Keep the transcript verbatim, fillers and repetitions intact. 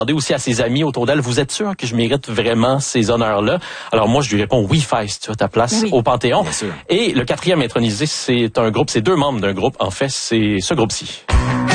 demandé aussi à ses amis autour d'elle, vous êtes sûr que je mérite vraiment ces honneurs-là? Alors moi, je lui réponds, oui, Feist, tu as ta place oui. au Panthéon. Et le quatrième intronisé, c'est un groupe, c'est deux membres d'un groupe. En fait, c'est ce groupe-ci.